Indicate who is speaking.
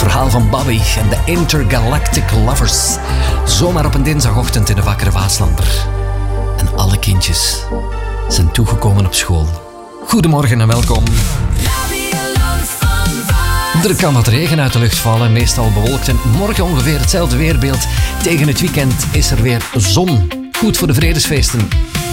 Speaker 1: verhaal van Bobby en de Intergalactic Lovers. Zomaar op een dinsdagochtend in de wakkere Waaslander. En alle kindjes zijn toegekomen op school. Goedemorgen en welkom. Er kan wat regen uit de lucht vallen, meestal bewolkt. En morgen ongeveer hetzelfde weerbeeld. Tegen het weekend is er weer zon. Goed voor de vredesfeesten.